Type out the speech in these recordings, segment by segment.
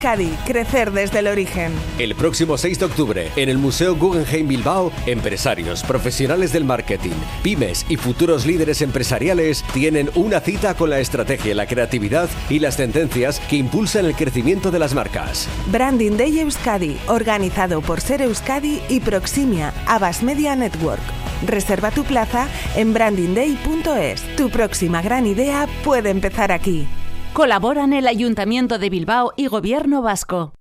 Euskadi, crecer desde el origen. El próximo 6 de octubre, en el Museo Guggenheim Bilbao, empresarios, profesionales del marketing, pymes y futuros líderes empresariales tienen una cita con la estrategia, la creatividad y las tendencias que impulsan el crecimiento de las marcas. Branding Day Euskadi, organizado por Ser Euskadi y Proximia, Abbas Media Network. Reserva tu plaza en brandingday.es. Tu próxima gran idea puede empezar aquí. Colaboran el Ayuntamiento de Bilbao y Gobierno Vasco.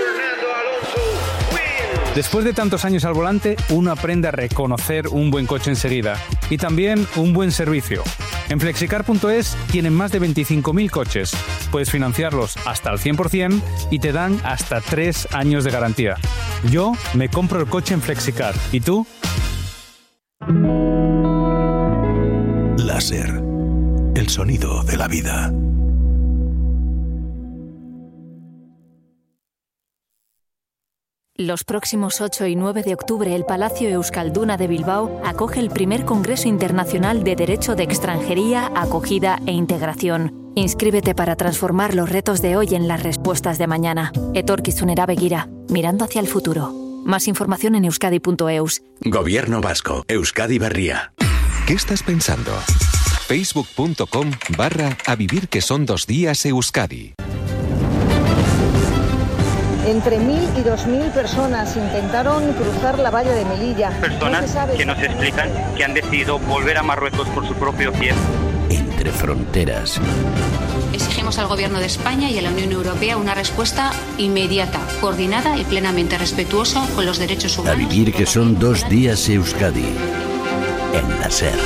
Después de tantos años al volante, uno aprende a reconocer un buen coche enseguida y también un buen servicio. En Flexicar.es tienen más de 25.000 coches. Puedes financiarlos hasta al 100% y te dan hasta 3 años de garantía. Yo me compro el coche en Flexicar. ¿Y tú? Láser. El sonido de la vida. Los próximos 8 y 9 de octubre, el Palacio Euskalduna de Bilbao acoge el primer Congreso Internacional de Derecho de Extranjería, Acogida e Integración. Inscríbete para transformar los retos de hoy en las respuestas de mañana. Etorkizunera begira, mirando hacia el futuro. Más información en euskadi.eus. Gobierno Vasco, Euskadi Berria. ¿Qué estás pensando? Facebook.com/A vivir que son 2 días Euskadi. Entre 1.000 y 2.000 personas intentaron cruzar la valla de Melilla. Personas que nos explican que han decidido volver a Marruecos por su propio pie. Entre fronteras. Exigimos al Gobierno de España y a la Unión Europea una respuesta inmediata, coordinada y plenamente respetuosa con los derechos humanos. A vivir que son 2 días Euskadi. En la SER.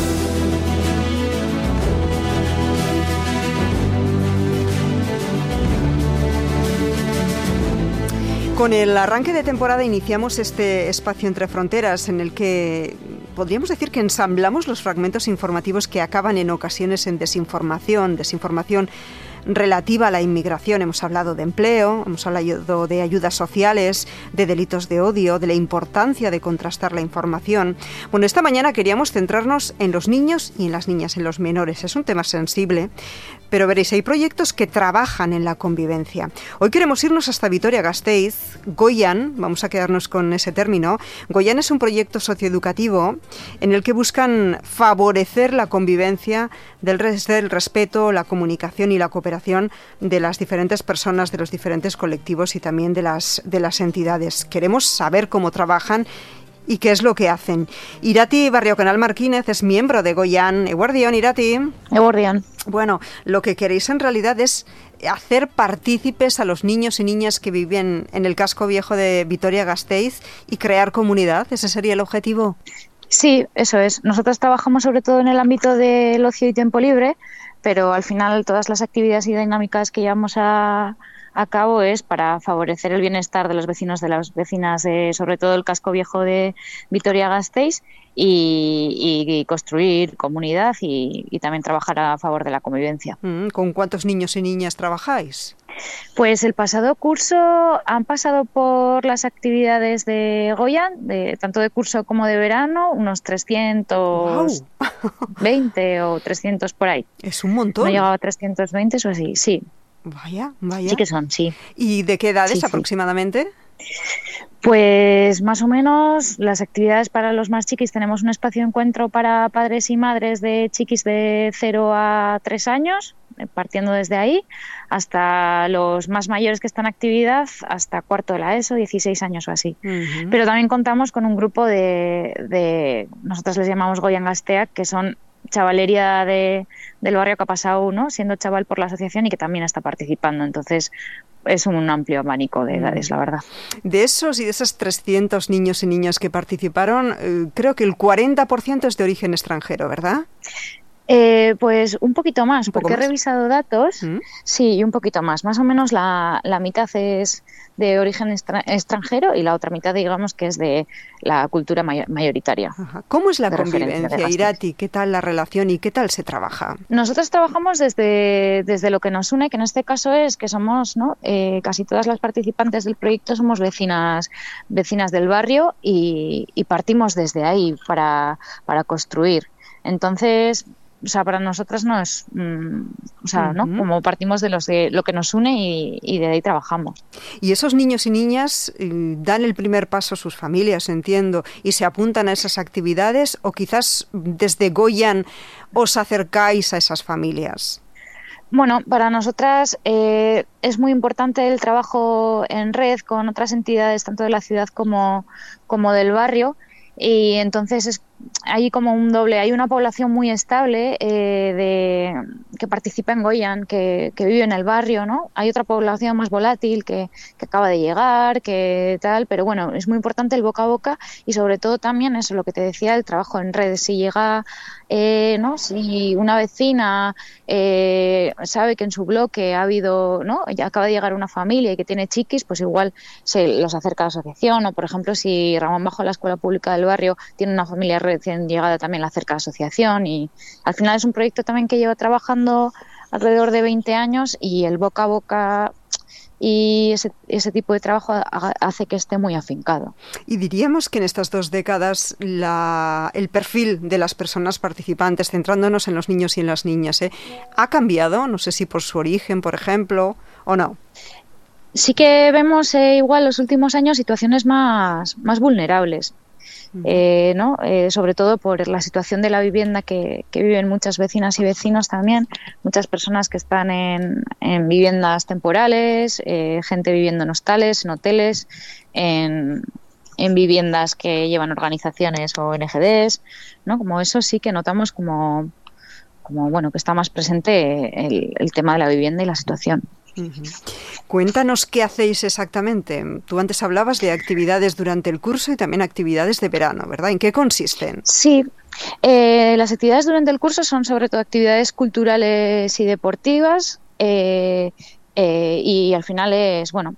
Con el arranque de temporada iniciamos este espacio entre fronteras en el que podríamos decir que ensamblamos los fragmentos informativos que acaban en ocasiones en desinformación relativa a la inmigración. Hemos hablado de empleo, hemos hablado de ayudas sociales, de delitos de odio, de la importancia de contrastar la información. Bueno, esta mañana queríamos centrarnos en los niños y en las niñas, en los menores. Es un tema sensible, pero veréis, hay proyectos que trabajan en la convivencia. Hoy queremos irnos hasta Vitoria-Gasteiz. Goian, vamos a quedarnos con ese término. Goian es un proyecto socioeducativo en el que buscan favorecer la convivencia del respeto, la comunicación y la cooperación de las diferentes personas, de los diferentes colectivos y también de las entidades. Queremos saber cómo trabajan y qué es lo que hacen. Irati Barriocanal Martínez es miembro de Goian. Eguardión, Irati. Eguardión. Bueno, lo que queréis en realidad es hacer partícipes a los niños y niñas que viven en el casco viejo de Vitoria-Gasteiz y crear comunidad. ¿Ese sería el objetivo? Sí, eso es. Nosotros trabajamos sobre todo en el ámbito del ocio y tiempo libre, pero al final todas las actividades y dinámicas que llevamos a cabo es para favorecer el bienestar de los vecinos, de las vecinas, sobre todo el casco viejo de Vitoria-Gasteiz y construir comunidad y también trabajar a favor de la convivencia. ¿Con cuántos niños y niñas trabajáis? Pues el pasado curso han pasado por las actividades de Goian, tanto de curso como de verano, unos 320 o 300 por ahí. Es un montón. No llegaba a 320 o así, sí. Vaya. Sí que son, sí. ¿Y de qué edades aproximadamente? Pues más o menos las actividades para los más chiquis, tenemos un espacio de encuentro para padres y madres de chiquis de 0 a 3 años, partiendo desde ahí, hasta los más mayores que están en actividad, hasta cuarto de la ESO, 16 años o así. Uh-huh. Pero también contamos con un grupo de nosotros les llamamos Goian Gazteak, que son chavalería del barrio que ha pasado, ¿no?, siendo chaval por la asociación y que también está participando. Entonces es un amplio abanico de edades, la verdad. De esos y de esos 300 niños y niñas que participaron, creo que el 40% es de origen extranjero, ¿verdad? Pues un poquito más, porque he revisado datos, sí, y un poquito más. Más o menos la mitad es de origen extranjero y la otra mitad, digamos, que es de la cultura mayoritaria. Ajá. ¿Cómo es la convivencia, Irati? ¿Qué tal la relación y qué tal se trabaja? Nosotros trabajamos desde lo que nos une, que en este caso es que somos, ¿no?, casi todas las participantes del proyecto somos vecinas del barrio y partimos desde ahí para construir. Entonces, o sea, para nosotras no es, o sea, ¿no? Como partimos de lo que nos une y de ahí trabajamos. Y esos niños y niñas dan el primer paso a sus familias, entiendo, y se apuntan a esas actividades, o quizás desde Goyan os acercáis a esas familias. Bueno, para nosotras es muy importante el trabajo en red con otras entidades, tanto de la ciudad como del barrio, y entonces hay como un doble, hay una población muy estable que participa en Goyan, que vive en el barrio, ¿no? Hay otra población más volátil que acaba de llegar, que tal, pero bueno, es muy importante el boca a boca y sobre todo también eso, lo que te decía, el trabajo en redes. Si llega, ¿no? Si una vecina sabe que en su bloque ha habido, ¿no? Ya acaba de llegar una familia y que tiene chiquis, pues igual se los acerca a la asociación, o por ejemplo si Ramón Bajo, la escuela pública del barrio, tiene una familia recién llegada, también la acerca a la asociación, y al final es un proyecto también que lleva trabajando alrededor de 20 años y el boca a boca y ese tipo de trabajo hace que esté muy afincado. Y diríamos que en estas 2 décadas el perfil de las personas participantes, centrándonos en los niños y en las niñas, ¿ha cambiado? No sé si por su origen, por ejemplo, o no. Sí que vemos igual los últimos años situaciones más vulnerables. ¿No? Sobre todo por la situación de la vivienda que viven muchas vecinas y vecinos también, muchas personas que están en viviendas temporales, gente viviendo en hostales, en hoteles, en viviendas que llevan organizaciones o ONGs, ¿no? Como eso sí que notamos como bueno, que está más presente el tema de la vivienda y la situación. Cuéntanos qué hacéis exactamente. Tú antes hablabas de actividades durante el curso y también actividades de verano, ¿verdad? ¿En qué consisten? Sí, las actividades durante el curso son sobre todo actividades culturales y deportivas y al final es, bueno,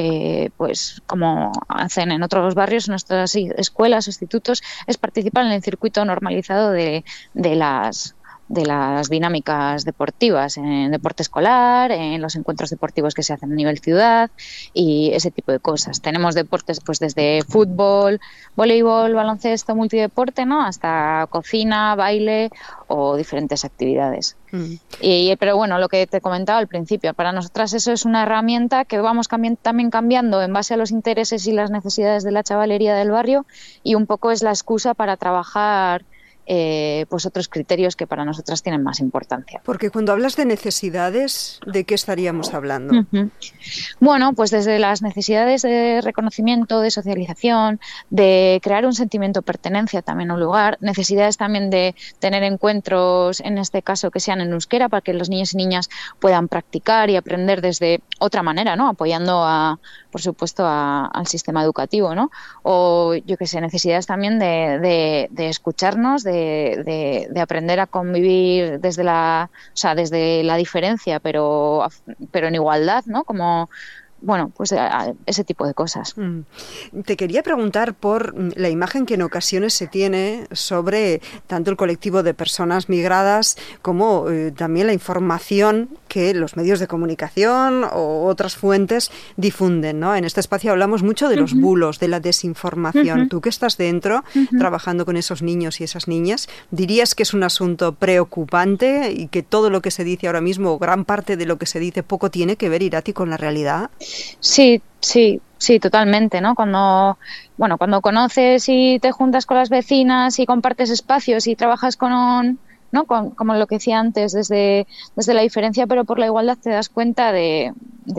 pues como hacen en otros barrios, en nuestras escuelas o institutos, es participar en el circuito normalizado de las dinámicas deportivas, en deporte escolar, en los encuentros deportivos que se hacen a nivel ciudad y ese tipo de cosas. Tenemos deportes pues desde fútbol, voleibol, baloncesto, multideporte, ¿no? Hasta cocina, baile o diferentes actividades. Pero bueno, lo que te comentaba al principio, para nosotras eso es una herramienta que vamos también cambiando en base a los intereses y las necesidades de la chavalería del barrio, y un poco es la excusa para trabajar pues otros criterios que para nosotras tienen más importancia. Porque cuando hablas de necesidades, ¿de qué estaríamos hablando? Bueno, pues desde las necesidades de reconocimiento, de socialización, de crear un sentimiento de pertenencia también a un lugar, necesidades también de tener encuentros, en este caso que sean en euskera, para que los niños y niñas puedan practicar y aprender desde otra manera, ¿no? Apoyando por supuesto al sistema educativo, ¿no? O yo qué sé, necesidades también de escucharnos, de aprender a convivir desde la diferencia, pero en igualdad, ¿no? Como bueno, pues ese tipo de cosas. Te quería preguntar por la imagen que en ocasiones se tiene sobre tanto el colectivo de personas migradas como también la información que los medios de comunicación o otras fuentes difunden, ¿no? En este espacio hablamos mucho de los bulos, de la desinformación. Tú que estás dentro, trabajando con esos niños y esas niñas, ¿dirías que es un asunto preocupante y que todo lo que se dice ahora mismo, o gran parte de lo que se dice, poco tiene que ver, Irati, con la realidad? Sí, totalmente, ¿no? Cuando conoces y te juntas con las vecinas y compartes espacios y trabajas como lo que decía antes, desde la diferencia, pero por la igualdad, te das cuenta de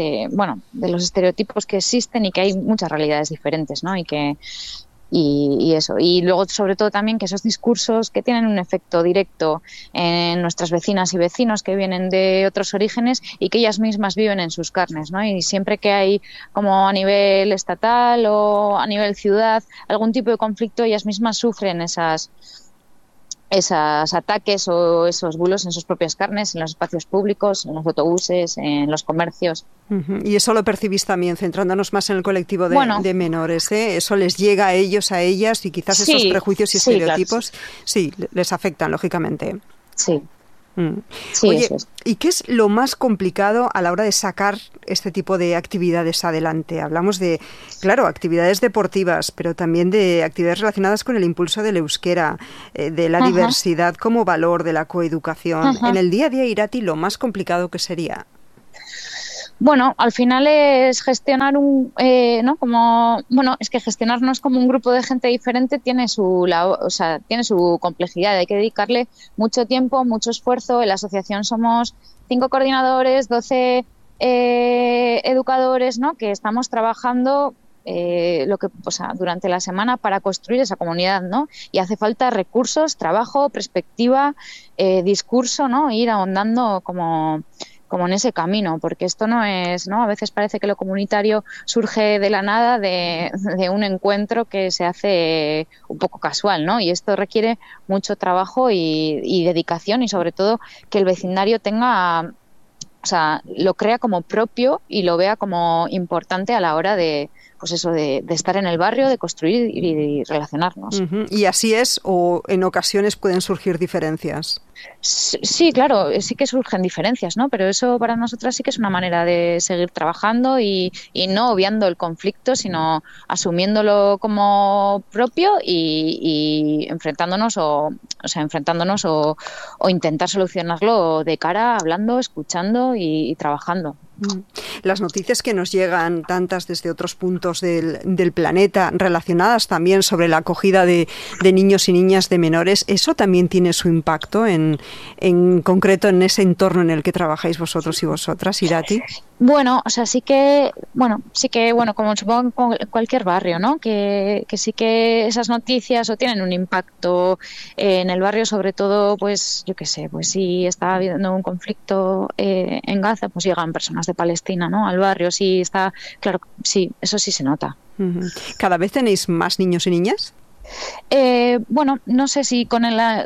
los estereotipos que existen y que hay muchas realidades diferentes, ¿no? Y eso. Y luego, sobre todo, también que esos discursos que tienen un efecto directo en nuestras vecinas y vecinos que vienen de otros orígenes y que ellas mismas viven en sus carnes, ¿no? Y siempre que hay, como a nivel estatal o a nivel ciudad, algún tipo de conflicto, ellas mismas sufren esos ataques o esos bulos en sus propias carnes, en los espacios públicos, en los autobuses, en los comercios. Y eso lo percibís también, centrándonos más en el colectivo de menores, ¿eh? Eso les llega a ellos, a ellas, y quizás esos prejuicios y estereotipos, claro, sí, les afectan, lógicamente. Sí. Sí, Oye, eso es. ¿y qué es lo más complicado a la hora de sacar este tipo de actividades adelante? Hablamos de, claro, actividades deportivas, pero también de actividades relacionadas con el impulso del euskera, de la diversidad como valor, de la coeducación. En el día a día, Irati, lo más complicado que sería... Bueno, al final es gestionar es que gestionarnos como un grupo de gente diferente tiene tiene su complejidad. Hay que dedicarle mucho tiempo, mucho esfuerzo. En la asociación somos 5 coordinadores, 12 educadores, ¿no? Que estamos trabajando durante la semana para construir esa comunidad, ¿no? Y hace falta recursos, trabajo, perspectiva, discurso, ¿no? Ir ahondando como en ese camino, porque esto no es, ¿no? A veces parece que lo comunitario surge de la nada, de un encuentro que se hace un poco casual, ¿no? Y esto requiere mucho trabajo y dedicación, y sobre todo que el vecindario tenga, lo crea como propio y lo vea como importante a la hora de estar en el barrio, de construir y relacionarnos. ¿Y así es o en ocasiones pueden surgir diferencias? Sí, claro, sí que surgen diferencias, ¿no? Pero eso para nosotras sí que es una manera de seguir trabajando y no obviando el conflicto, sino asumiéndolo como propio y enfrentándonos o intentar solucionarlo de cara, hablando, escuchando y trabajando. Las noticias que nos llegan, tantas desde otros puntos del planeta, relacionadas también sobre la acogida de niños y niñas, de menores, ¿eso también tiene su impacto en concreto en ese entorno en el que trabajáis vosotros y vosotras, Irati? Bueno, sí que, como supongo en cualquier barrio, ¿no? Que sí que esas noticias tienen un impacto en el barrio, sobre todo, pues, yo qué sé, pues si está habiendo un conflicto en Gaza, pues llegan personas de Palestina, ¿no? Al barrio, sí está, claro, sí, eso sí se nota. ¿Cada vez tenéis más niños y niñas? No sé si con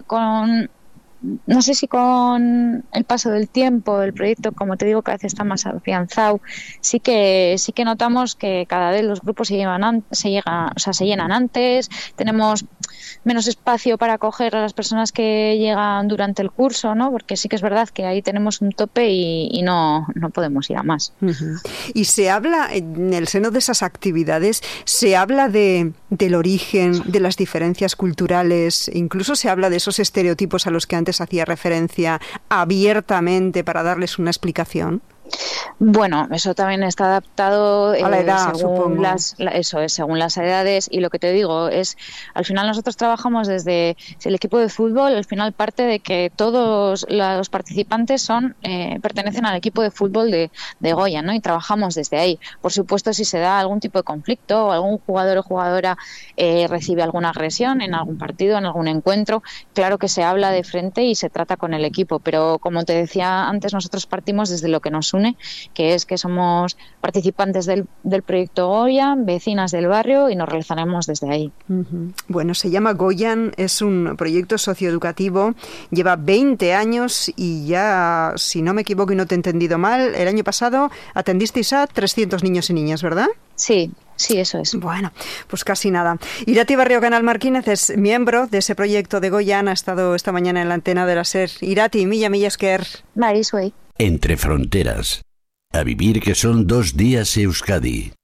el paso del tiempo el proyecto, como te digo, cada vez está más afianzado. Sí que notamos que cada vez los grupos se llenan antes, tenemos menos espacio para acoger a las personas que llegan durante el curso, ¿no? Porque sí que es verdad que ahí tenemos un tope y no podemos ir a más. Y se habla, en el seno de esas actividades, se habla del origen, de las diferencias culturales, incluso se habla de esos estereotipos a los que antes hacía referencia abiertamente para darles una explicación. Bueno, eso también está adaptado a la edad, según según las edades, y lo que te digo es, al final nosotros trabajamos desde el equipo de fútbol, al final parte de que todos los participantes pertenecen al equipo de fútbol de Goya, ¿no? Y trabajamos desde ahí. Por supuesto, si se da algún tipo de conflicto o algún jugador o jugadora recibe alguna agresión en algún partido, en algún encuentro, claro que se habla de frente y se trata con el equipo, pero como te decía antes, nosotros partimos desde lo que nos une, que es que somos participantes del proyecto Goya, vecinas del barrio, y nos relacionamos desde ahí. Bueno, se llama Goyan, es un proyecto socioeducativo, lleva 20 años y ya, si no me equivoco y no te he entendido mal, el año pasado atendisteis a 300 niños y niñas, ¿verdad? Sí, eso es. Bueno, pues casi nada. Irati Barrio Canal Marquínez es miembro de ese proyecto de Goyan, ha estado esta mañana en la antena de la SER. Irati, mila esker. Bai, zuei. Entre fronteras. A vivir que son 2 días Euskadi.